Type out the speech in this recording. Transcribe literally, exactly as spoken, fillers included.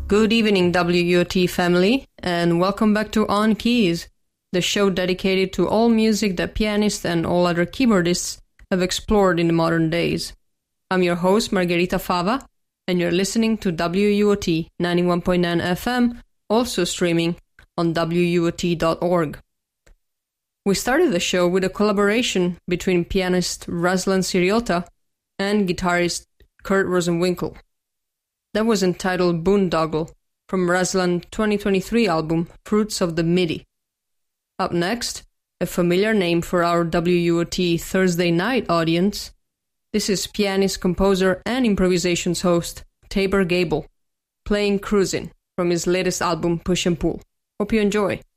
Good evening, W U O T family, and welcome back to On Keys, the show dedicated to all music that pianists and all other keyboardists have explored in the modern days. I'm your host, Margherita Fava, and you're listening to W U O T ninety-one point nine F M, also streaming on W U O T dot org. We started the show with a collaboration between pianist Razlan Siriota and guitarist Kurt Rosenwinkel. That was entitled Boondoggle from Razlan's twenty twenty-three album Fruits of the MIDI. Up next, a familiar name for our W U O T Thursday night audience, this is pianist, composer, and improvisations host Tabor Gable, playing Cruisin' from his latest album Push and Pull. Hope you enjoy.